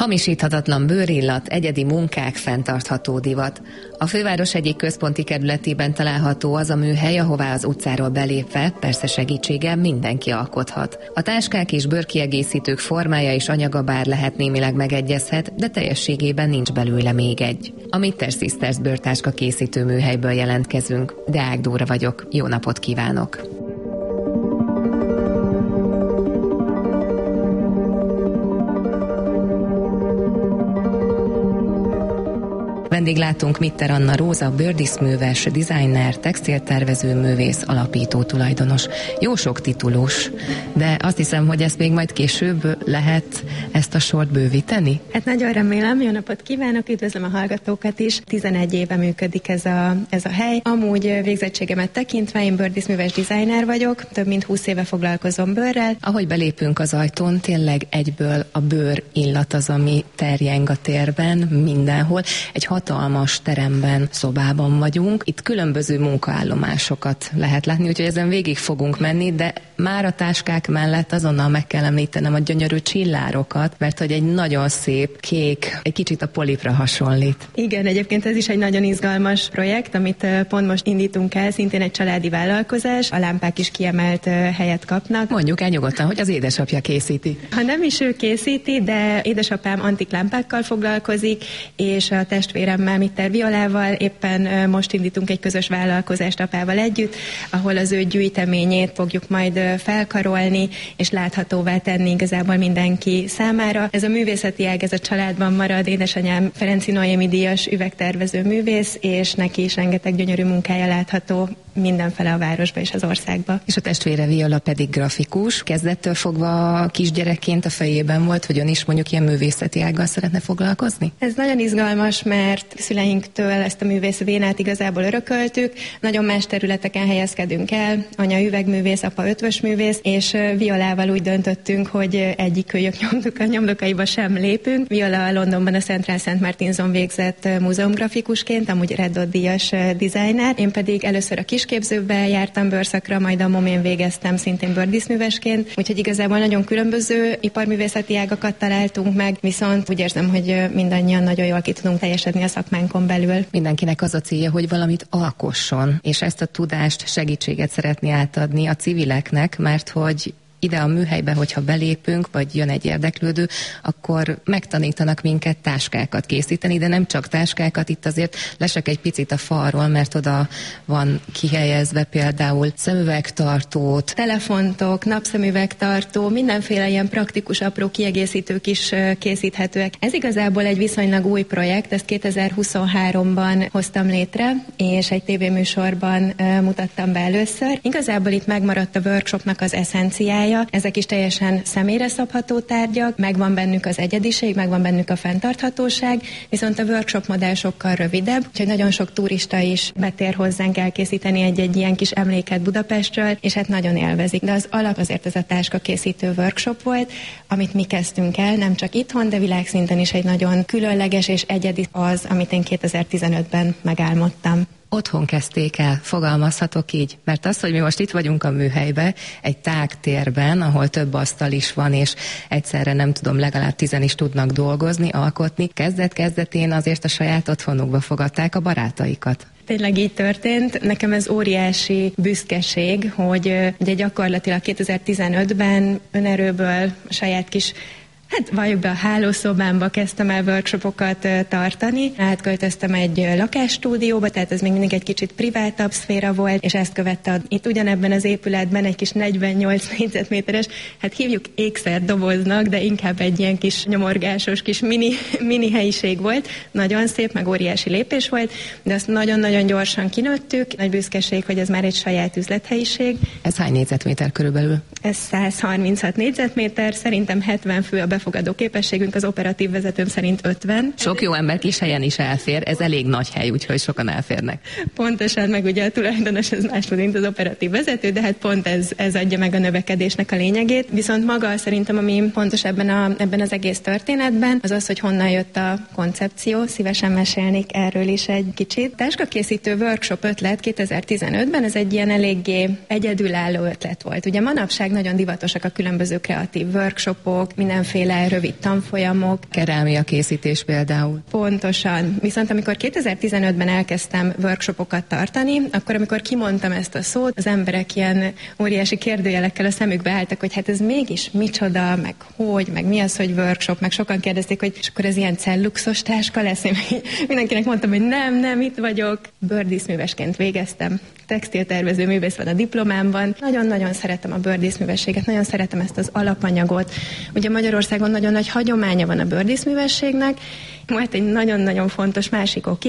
Hamisíthatatlan bőrillat, egyedi munkák, fenntartható divat. A főváros egyik központi kerületében található az a műhely, ahová az utcáról belépve, persze segítséggel mindenki alkothat. A táskák és bőrkiegészítők formája és anyaga bár lehet némileg megegyezhet, de teljességében nincs belőle még egy. A Mitter Sisters bőrtáska készítő műhelyből jelentkezünk. Deák Dóra vagyok, jó napot kívánok! Vendéglátunk Mitter Anna Róza, bőrdíszműves, designer, textiltervező, művész, alapító tulajdonos. Jó sok titulus, de azt hiszem, hogy ezt még majd később lehet ezt a sort bővíteni? Hát nagyon remélem, jó napot kívánok, üdvözlöm a hallgatókat is. 11 éve működik ez a hely. Amúgy végzettségemet tekintve én bőrdíszműves designer vagyok, több mint 20 éve foglalkozom bőrrel. Ahogy belépünk az ajtón, tényleg egyből a bőr illat az, ami terjeng a térben, mindenhol. Egy hatalmas teremben, szobában vagyunk. Itt különböző munkaállomásokat lehet látni, úgyhogy ezen végig fogunk menni, de már a táskák mellett azonnal meg kell említenem a gyönyörű csillárokat, mert hogy egy nagyon szép, kék, egy kicsit a polipra hasonlít. Igen, egyébként ez is egy nagyon izgalmas projekt, amit pont most indítunk el, szintén egy családi vállalkozás, a lámpák is kiemelt helyet kapnak. Mondjuk el nyugodtan, hogy az édesapja készíti. Ha nem is ő készíti, de édesapám antik lámpákkal foglalkozik, és a testvéremmel, Mitter Violával éppen most indítunk egy közös vállalkozást apával együtt, ahol az ő gyűjteményét fogjuk majd felkarolni, és láthatóvá tenni igazából mindenki számára. Ez a művészeti ág, ez a családban marad. Édesanyám Ferenci Noémi díjas üvegtervező művész, és neki is rengeteg gyönyörű munkája látható mindenfele a városba és az országba. És a testvére Viola pedig grafikus. Kezdettől fogva kisgyerekként a fejében volt, hogy ön is mondjuk ilyen művészeti ággal szeretne foglalkozni? Ez nagyon izgalmas, mert szüleinktől ezt a művész vénát igazából örököltük. Nagyon más területeken helyezkedünk el. Anya üvegművész, apa ötvösművész, és Violával úgy döntöttünk, hogy egyikőjük nyomdokaiba sem lépünk. Viola Londonban a Central St. Martinson végzett múzeumgrafikusként, amúgy Red Dot díjas designer. Én pedig először a kisképzőbe jártam bőrszakra, majd a momén végeztem szintén bőrdíszművesként, úgyhogy igazából nagyon különböző iparművészeti ágakat találtunk meg, viszont úgy érzem, hogy mindannyian nagyon jól ki tudunk teljesedni a szakmánkon belül. Mindenkinek az a célja, hogy valamit alkosson, és ezt a tudást, segítséget szeretné átadni a civileknek, mert hogy ide a műhelybe, hogyha belépünk, vagy jön egy érdeklődő, akkor megtanítanak minket táskákat készíteni, de nem csak táskákat, itt azért lesek egy picit a falról, mert oda van kihelyezve például szemüvegtartót, telefontok, napszemüvegtartó, mindenféle ilyen praktikus, apró kiegészítők is készíthetőek. Ez igazából egy viszonylag új projekt, ezt 2023-ban hoztam létre, és egy tévéműsorban mutattam be először. Igazából itt megmaradt a workshopnak az eszenciája. Ezek is teljesen személyre szabható tárgyak, megvan bennük az egyediség, megvan bennük a fenntarthatóság, viszont a workshop modell sokkal rövidebb, úgyhogy nagyon sok turista is betér hozzánk elkészíteni egy ilyen kis emléket Budapestről, és hát nagyon élvezik. De az alap azért ez a táskakészítő workshop volt, amit mi kezdtünk el, nem csak itthon, de világszinten is egy nagyon különleges és egyedi az, amit én 2015-ben megálmodtam. Otthon kezdték el, fogalmazhatok így, mert az, hogy mi most itt vagyunk a műhelybe, egy tágtérben, ahol több asztal is van, és egyszerre nem tudom, legalább 10 is tudnak dolgozni, alkotni, kezdet-kezdetén azért a saját otthonukba fogadták a barátaikat. Tényleg így történt. Nekem ez óriási büszkeség, hogy ugye gyakorlatilag 2015-ben önerőből a saját kis valljuk be, a hálószobámba kezdtem el workshopokat tartani. Átköltöztem egy lakásstúdióba, tehát ez még mindig egy kicsit privátabb szféra volt, és ezt követte itt ugyanebben az épületben egy kis 48 négyzetméteres, hívjuk ékszerdoboznak, de inkább egy ilyen kis nyomorgásos, kis mini helyiség volt. Nagyon szép, meg óriási lépés volt, de azt nagyon-nagyon gyorsan kinőttük. Nagy büszkeség, hogy ez már egy saját üzlethelyiség. Ez hány négyzetméter körülbelül? Ez 136 négyzetméter, szerintem 70 fő a befogadó képességünk, az operatív vezetőm szerint 50. Sok jó ember kis helyen is elfér, ez elég nagy hely, úgyhogy sokan elférnek. Pontosan, meg ugye a tulajdonos ez más, mint az operatív vezető, de hát pont ez adja meg a növekedésnek a lényegét. Viszont maga szerintem, ami fontos ebben az egész történetben, az, hogy honnan jött a koncepció. Szívesen mesélnék erről is egy kicsit. Táskakészítő workshop ötlet 2015-ben, ez egy ilyen eléggé egyedülálló ötlet volt. Ugye manapság nagyon divatosak a különböző kreatív workshopok, mindenféle rövid tanfolyamok. Kerámia készítés például. Pontosan. Viszont amikor 2015-ben elkezdtem workshopokat tartani, akkor amikor kimondtam ezt a szót, az emberek ilyen óriási kérdőjelekkel a szemükbe álltak, hogy hát ez mégis micsoda, meg mi az, hogy workshop, meg sokan kérdezték, hogy és akkor ez ilyen celluxos táska lesz. Én mindenkinek mondtam, hogy nem, itt vagyok. Bőrdíszművesként végeztem. Textiltervező művész van a diplomámban. Nagyon-nagyon szeretem a bőrdíszművességet, nagyon szeretem ezt az alapanyagot. Ugye Magyarországon nagyon nagy hagyománya van a bőrdíszművességnek. Volt egy nagyon-nagyon fontos másik ok